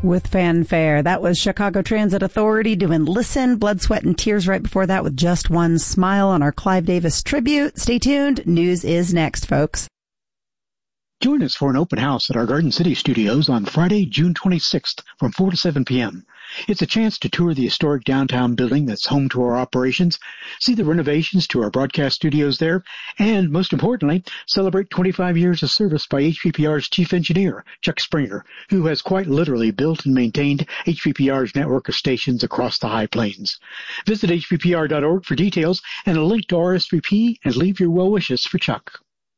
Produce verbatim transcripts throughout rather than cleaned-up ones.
with fanfare. That was Chicago Transit Authority doing Listen, Blood, Sweat, and Tears right before that with Just One Smile on our Clive Davis tribute. Stay tuned. News is next, folks. Join us for an open house at our Garden City studios on Friday, June twenty-sixth from four to seven p.m. It's a chance to tour the historic downtown building that's home to our operations, see the renovations to our broadcast studios there, and most importantly, celebrate twenty-five years of service by H P P R's chief engineer, Chuck Springer, who has quite literally built and maintained H P P R's network of stations across the High Plains. Visit H P P R dot org for details and a link to R S V P, and leave your well wishes for Chuck.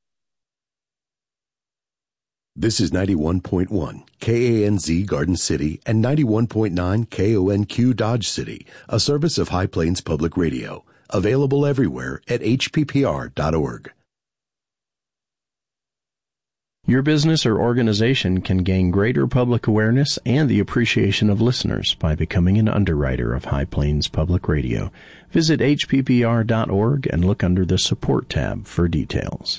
This is ninety-one point one K A N Z Garden City and ninety-one point nine K O N Q Dodge City, a service of High Plains Public Radio. Available everywhere at H P P R dot org. Your business or organization can gain greater public awareness and the appreciation of listeners by becoming an underwriter of High Plains Public Radio. Visit H P P R dot org and look under the Support tab for details.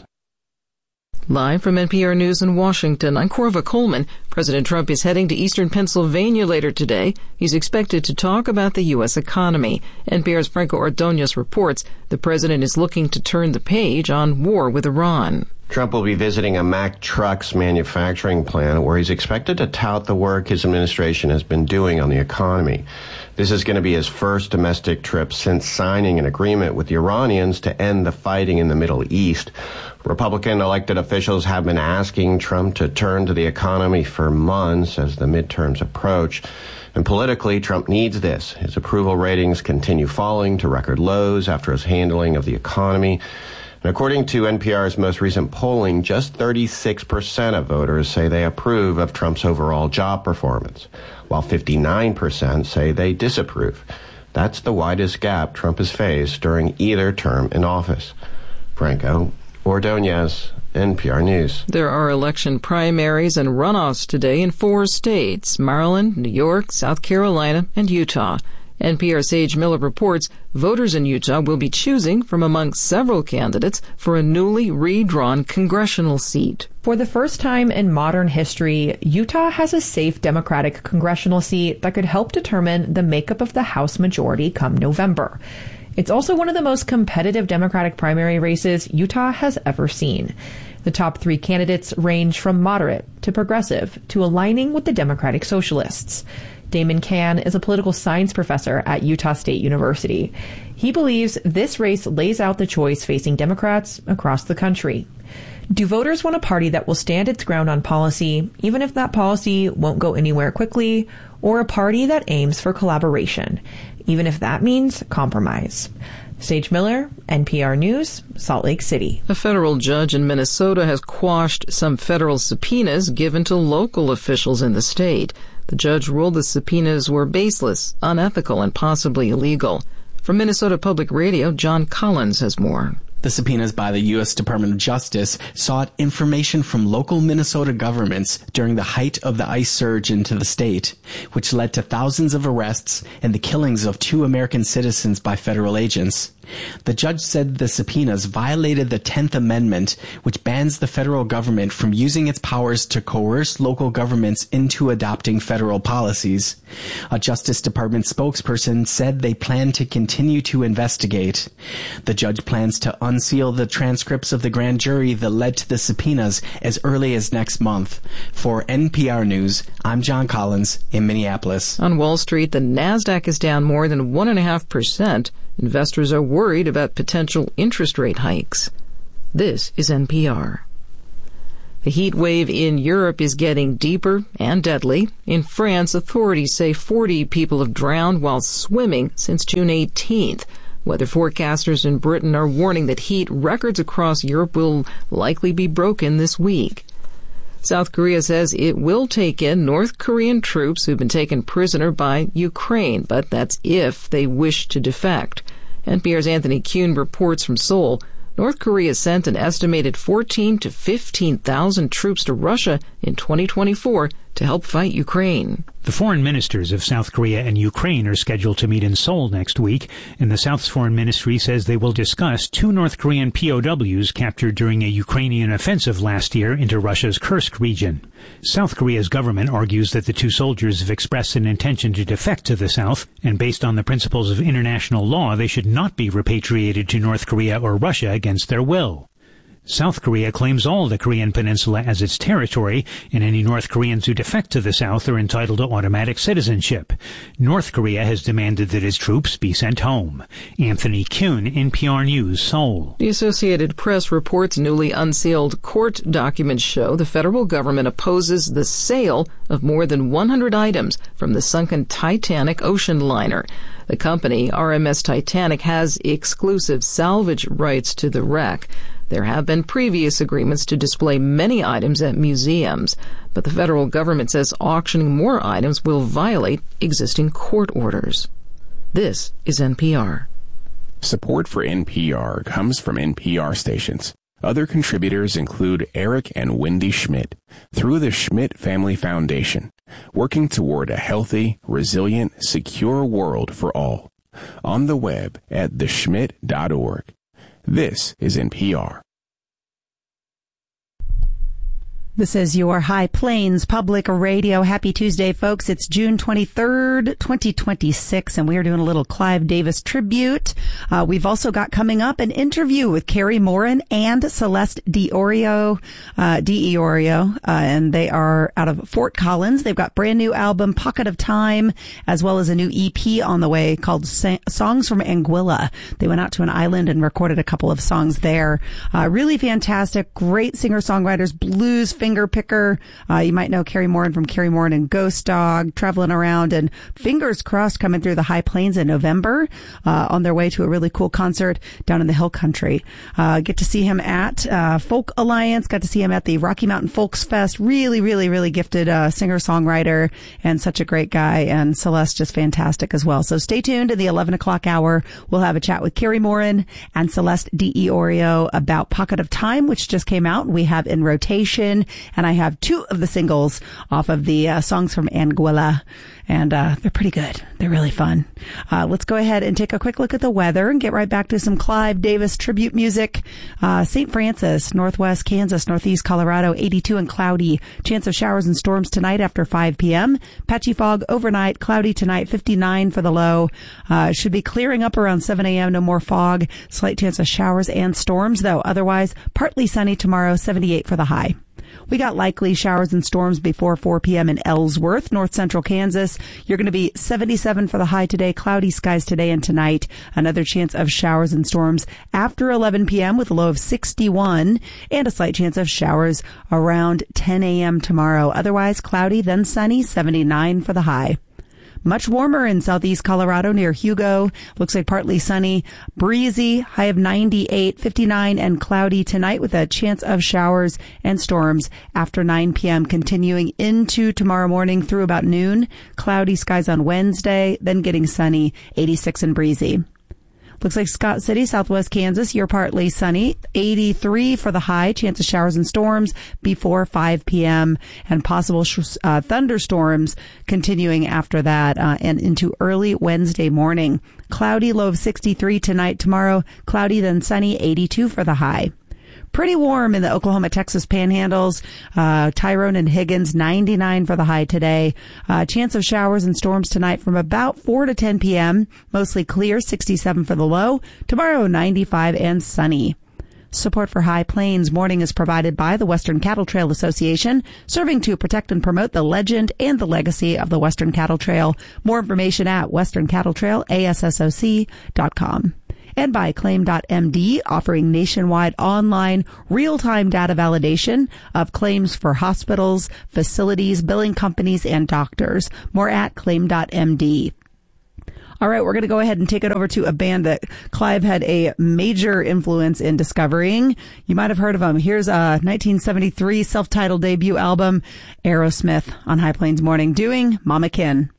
Live from N P R News in Washington, I'm Corva Coleman. President Trump is heading to eastern Pennsylvania later today. He's expected to talk about the U S economy. N P R's Franco Ordonez reports the president is looking to turn the page on war with Iran. Trump will be visiting a Mack Trucks manufacturing plant where he's expected to tout the work his administration has been doing on the economy. This is going to be his first domestic trip since signing an agreement with the Iranians to end the fighting in the Middle East. Republican elected officials have been asking Trump to turn to the economy for months as the midterms approach. And politically, Trump needs this. His approval ratings continue falling to record lows after his handling of the economy. And according to N P R's most recent polling, just thirty-six percent of voters say they approve of Trump's overall job performance, while fifty-nine percent say they disapprove. That's the widest gap Trump has faced during either term in office. Franco Ordonez, N P R News. There are election primaries and runoffs today in four states: Maryland, New York, South Carolina, and Utah. N P R's Sage Miller reports voters in Utah will be choosing from among several candidates for a newly redrawn congressional seat. For the first time in modern history, Utah has a safe Democratic congressional seat that could help determine the makeup of the House majority come November. It's also one of the most competitive Democratic primary races Utah has ever seen. The top three candidates range from moderate to progressive to aligning with the Democratic Socialists. Damon Cann is a political science professor at Utah State University. He believes this race lays out the choice facing Democrats across the country. Do voters want a party that will stand its ground on policy, even if that policy won't go anywhere quickly, or a party that aims for collaboration, even if that means compromise? Sage Miller, N P R News, Salt Lake City. A federal judge in Minnesota has quashed some federal subpoenas given to local officials in the state. The judge ruled the subpoenas were baseless, unethical, and possibly illegal. From Minnesota Public Radio, John Collins has more. The subpoenas by the U S Department of Justice sought information from local Minnesota governments during the height of the ICE surge into the state, which led to thousands of arrests and the killings of two American citizens by federal agents. The judge said the subpoenas violated the tenth Amendment, which bans the federal government from using its powers to coerce local governments into adopting federal policies. A Justice Department spokesperson said they plan to continue to investigate. The judge plans to unseal the transcripts of the grand jury that led to the subpoenas as early as next month. For N P R News, I'm John Collins in Minneapolis. On Wall Street, the NASDAQ is down more than one point five percent. Investors are worried about potential interest rate hikes. This is N P R. The heat wave in Europe is getting deeper and deadly. In France, authorities say forty people have drowned while swimming since June eighteenth. Weather forecasters in Britain are warning that heat records across Europe will likely be broken this week. South Korea says it will take in North Korean troops who've been taken prisoner by Ukraine, but that's if they wish to defect. N P R's Anthony Kuhn reports from Seoul. North Korea sent an estimated fourteen to fifteen thousand troops to Russia in twenty twenty-four to help fight Ukraine. The foreign ministers of South Korea and Ukraine are scheduled to meet in Seoul next week, and the South's foreign ministry says they will discuss two North Korean P O Ws captured during a Ukrainian offensive last year into Russia's Kursk region. South Korea's government argues that the two soldiers have expressed an intention to defect to the South, and based on the principles of international law, they should not be repatriated to North Korea or Russia against their will. South Korea claims all the Korean peninsula as its territory, and any North Koreans who defect to the South are entitled to automatic citizenship. North Korea has demanded that its troops be sent home. Anthony Kuhn, N P R News, Seoul. The Associated Press reports newly unsealed court documents show the federal government opposes the sale of more than one hundred items from the sunken Titanic ocean liner. The company, R M S Titanic, has exclusive salvage rights to the wreck. There have been previous agreements to display many items at museums, but the federal government says auctioning more items will violate existing court orders. This is N P R. Support for N P R comes from N P R stations. Other contributors include Eric and Wendy Schmidt through the Schmidt Family Foundation, working toward a healthy, resilient, secure world for all. On the web at the schmidt dot org. This is N P R. This is your High Plains Public Radio. Happy Tuesday, folks. It's June twenty-third, twenty twenty-six, and we are doing a little Clive Davis tribute. Uh, we've also got coming up an interview with Carrie Morin and Celeste D'Iorio, uh, D'Iorio, uh, and they are out of Fort Collins. They've got brand new album, Pocket of Time, as well as a new E P on the way called Sa- Songs from Anguilla. They went out to an island and recorded a couple of songs there. Uh, really fantastic, great singer-songwriters, blues, finger picker. Uh, you might know Carrie Morin from Carrie Morin and Ghost Dog, traveling around, and fingers crossed coming through the High Plains in November uh, on their way to a really cool concert down in the Hill Country. Uh, get to see him at uh, Folk Alliance, got to see him at the Rocky Mountain Folks Fest. Really, really, really gifted uh, singer-songwriter and such a great guy, and Celeste just fantastic as well. So stay tuned in the eleven o'clock hour. We'll have a chat with Carrie Morin and Celeste D'Iorio about Pocket of Time, which just came out. We have In Rotation, and I have two of the singles off of the uh, Songs from Anguilla, and uh, they're pretty good. They're really fun. Uh, let's go ahead and take a quick look at the weather and get right back to some Clive Davis tribute music. Uh, Saint Francis, northwest Kansas, northeast Colorado, eighty-two and cloudy. Chance of showers and storms tonight after five p.m. Patchy fog overnight, cloudy tonight, fifty-nine for the low. Uh, should be clearing up around seven a.m. No more fog. Slight chance of showers and storms, though. Otherwise, partly sunny tomorrow, seventy-eight for the high. We got likely showers and storms before four p.m. in Ellsworth, north central Kansas. You're going to be seventy-seven for the high today, cloudy skies today and tonight. Another chance of showers and storms after eleven p.m. with a low of sixty-one, and a slight chance of showers around ten a.m. tomorrow. Otherwise cloudy, then sunny, seventy-nine for the high. Much warmer in southeast Colorado near Hugo. Looks like partly sunny, breezy, high of ninety-eight, fifty-nine and cloudy tonight with a chance of showers and storms after nine p.m. continuing into tomorrow morning through about noon. Cloudy skies on Wednesday, then getting sunny, eighty-six and breezy. Looks like Scott City, southwest Kansas, you're partly sunny, eighty-three for the high, chance of showers and storms before five p.m. and possible sh- uh, thunderstorms continuing after that uh, and into early Wednesday morning. Cloudy, low of sixty-three tonight, tomorrow, cloudy then sunny, eighty-two for the high. Pretty warm in the Oklahoma-Texas panhandles. Uh, Tyrone and Higgins, ninety-nine for the high today. Uh, chance of showers and storms tonight from about four to ten p.m. Mostly clear, sixty-seven for the low. Tomorrow, ninety-five and sunny. Support for High Plains Morning is provided by the Western Cattle Trail Association, serving to protect and promote the legend and the legacy of the Western Cattle Trail. More information at western cattle trail a s s o c dot com. And by Claim dot m d, offering nationwide online real-time data validation of claims for hospitals, facilities, billing companies, and doctors. More at Claim dot m d. All right, we're going to go ahead and take it over to a band that Clive had a major influence in discovering. You might have heard of them. Here's a nineteen seventy-three self-titled debut album, Aerosmith, on High Plains Morning, doing Mama Kin.